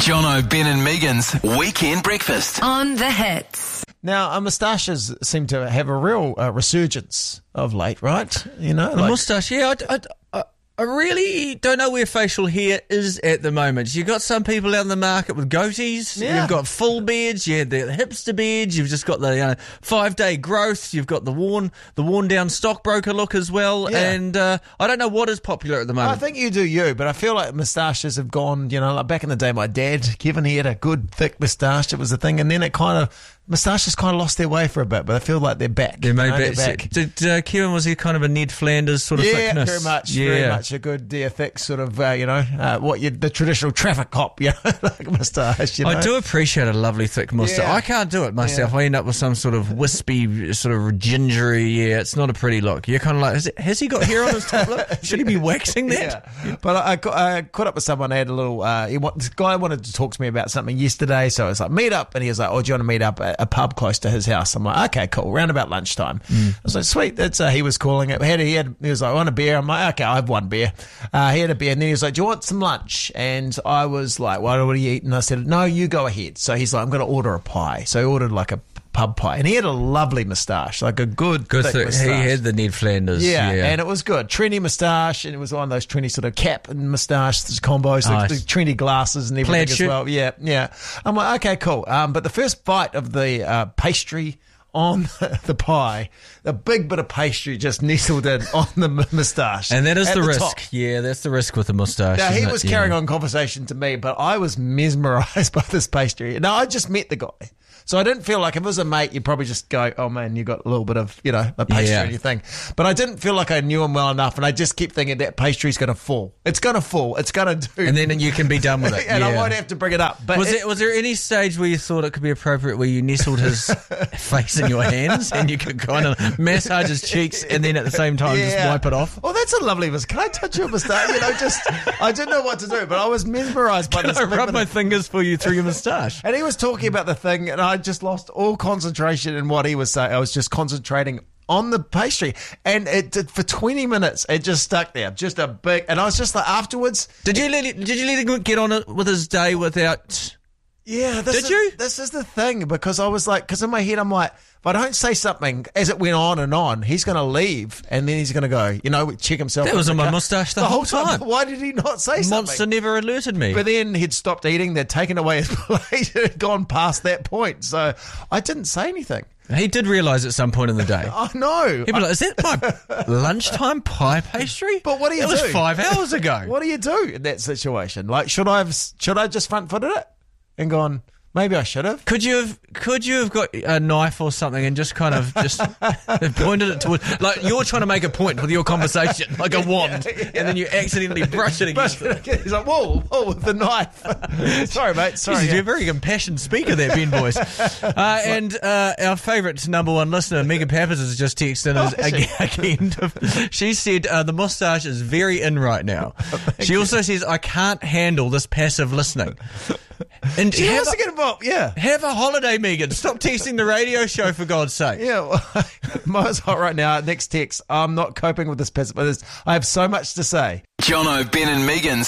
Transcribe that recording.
Jono, Ben and Megan's Weekend Breakfast. On the Hits. Now, moustaches seem to have a real resurgence of late, right? You know, The moustache, yeah. I really don't know where facial hair is at the moment. You've got some people out in the market with goatees. Yeah. You've got full beards. You had the hipster beards. You've just got the 5-day growth. You've got the worn down stockbroker look as well. Yeah. And I don't know what is popular at the moment. I think you do you, but I feel like moustaches have gone, like back in the day, my dad, Kevin, he had a good thick moustache. It was a thing. And then moustaches kind of lost their way for a bit, but I feel like they're back. Yeah, maybe. They're back. Did Kevin, was he kind of a Ned Flanders sort of thickness? Yeah, very much a good, thick sort of, the traditional traffic cop, like moustache. I do appreciate a lovely thick moustache. Yeah. I can't do it myself. I end up with some sort of wispy, sort of gingery. Yeah, it's not a pretty look. You're kind of like, has he got hair on his top lip? Should he be waxing that? Yeah. But I caught up with someone. I had a little. This guy wanted to talk to me about something yesterday, so I was like, meet up, and he was like, "Oh, do you want to meet up at a pub close to his house?" I'm like, "Okay, cool." Round about lunchtime. I was like, "Sweet." That's he was calling it. He was like, "I want a beer." I'm like, "Okay, I have one beer." He had a beer, and then he was like, "Do you want some lunch?" And I was like, "What are you eating?" I said, "No, you go ahead." So he's like, "I'm going to order a pie." So he ordered like a pub pie, and he had a lovely moustache, like a good thick moustache. He had the Ned Flanders. Yeah, and it was good. Trendy moustache, and it was one of those trendy sort of cap and moustache combos, Nice. the trendy glasses and everything as well. Yeah. I'm like, okay, cool. But the first bite of the pastry on the pie, a big bit of pastry just nestled in on the moustache. And that is the risk. top. Yeah, that's the risk with the moustache. Now, he isn't was it? carrying on conversation to me, but I was mesmerised by this pastry. Now, I just met the guy. So I didn't feel like if it was a mate, you'd probably just go, "Oh man, you got a little bit of, a pastry in your thing." But I didn't feel like I knew him well enough, and I just kept thinking that pastry's going to fall. It's going to fall. It's going to do. And then you can be done with it. And yeah. I won't have to bring it up. But Was there any stage where you thought it could be appropriate where you nestled his face in your hands and you could kind of massage his cheeks and then at the same time just wipe it off? Oh, that's a lovely moustache. Can I touch your moustache? I didn't know what to do, but I was mesmerised by this. I rub my fingers for you through your moustache. And he was talking about the thing, and I just lost all concentration in what he was saying. I was just concentrating on the pastry, and it did for 20 minutes. It just stuck there, just a big. And I was just like, afterwards, Did you let him get on it with his day without? yeah. This is the thing, because I was like, because in my head I'm like, if I don't say something as it went on and on, he's going to leave, and then he's going to go, check himself. That was on my moustache the whole time. Why did he not say something? Monster never alerted me. But then he'd stopped eating, they'd taken away his plate, it had gone past that point. So I didn't say anything. He did realise at some point in the day. I know. He'd be like, "Is that my lunchtime pie pastry?" But what do you do? It was 5 hours ago. What do you do in that situation? Like, should I just front-footed it and gone, maybe I should have? Could you have got a knife or something and just kind of just pointed it towards, like you're trying to make a point with your conversation, like a wand, and then you accidentally brush it against it. He's like, whoa, with the knife. Sorry, mate. Sorry. You're a very impassioned speaker there, Ben Boys. And our favourite number one listener, Megan Pappas, has just texted again. She said the moustache is very in right now. She also says, "I can't handle this passive listening." And She wants to get involved, yeah. Have a holiday, Megan. Stop texting the radio show, for God's sake. Yeah, well, Mo's hot right now. Next text, I'm not coping with this passive. I have so much to say. Jono, Ben and Megan's